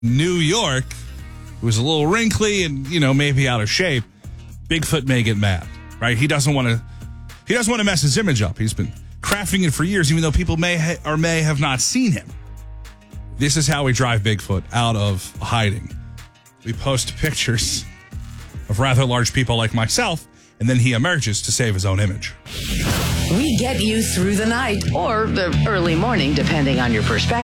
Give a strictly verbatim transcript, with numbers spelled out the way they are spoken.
New York, who is a little wrinkly and, you know, maybe out of shape, Bigfoot may get mad, right? He doesn't want to he doesn't want to mess his image up. He's been crafting it for years, even though people may ha- or may have not seen him. This is how we drive Bigfoot out of hiding. We post pictures of rather large people like myself, and then he emerges to save his own image. We get you through the night or the early morning, depending on your perspective.